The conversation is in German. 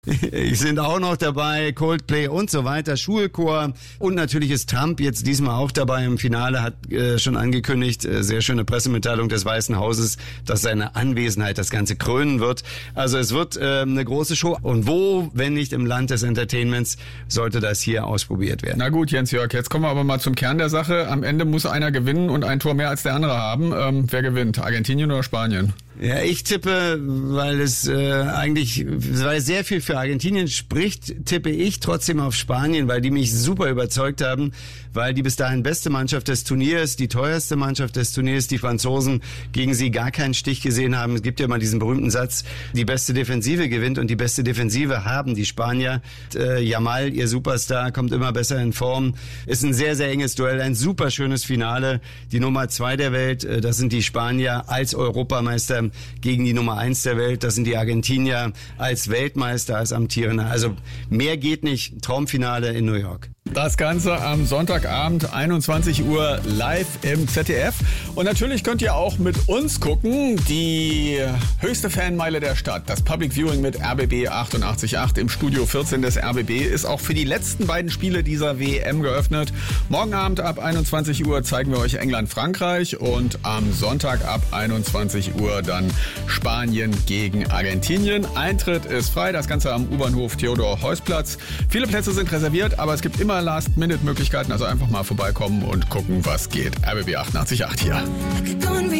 Sind auch noch dabei, Coldplay und so weiter, Schulchor und natürlich ist Trump jetzt diesmal auch dabei im Finale, hat schon angekündigt, sehr schöne Pressemitteilung des Weißen Hauses, dass seine Anwesenheit das Ganze krönen wird. Also es wird eine große Show und wo, wenn nicht im Land des Entertainments, sollte das hier ausprobiert werden. Na gut, Jens-Jörg, jetzt kommen wir aber mal zum Kern der Sache. Am Ende muss einer gewinnen und ein Tor mehr als der andere haben. Wer gewinnt, Argentinien oder Spanien? Ja, ich tippe, weil es weil sehr viel für Argentinien spricht, tippe ich trotzdem auf Spanien, weil die mich super überzeugt haben, weil die bis dahin beste Mannschaft des Turniers, die teuerste Mannschaft des Turniers, die Franzosen gegen sie gar keinen Stich gesehen haben. Es gibt ja mal diesen berühmten Satz, die beste Defensive gewinnt und die beste Defensive haben die Spanier. Yamal, ihr Superstar, kommt immer besser in Form. Ist ein sehr, sehr enges Duell, ein super schönes Finale. Die Nummer 2 der Welt, das sind die Spanier als Europameister gegen die Nummer 1 der Welt. Das sind die Argentinier als Weltmeister, als Amtierender. Also mehr geht nicht. Traumfinale in New York. Das Ganze am Sonntagabend, 21 Uhr live im ZDF. Und natürlich könnt ihr auch mit uns gucken. Die höchste Fanmeile der Stadt, das Public Viewing mit RBB 88.8 im Studio 14 des RBB, ist auch für die letzten beiden Spiele dieser WM geöffnet. Morgen Abend ab 21 Uhr zeigen wir euch England-Frankreich und am Sonntag ab 21 Uhr dann Spanien gegen Argentinien. Eintritt ist frei, das Ganze am U-Bahnhof Theodor-Heuss-Platz. Viele Plätze sind reserviert, aber es gibt immer Last-Minute-Möglichkeiten, also einfach mal vorbeikommen und gucken, was geht. RBB 88.8 hier.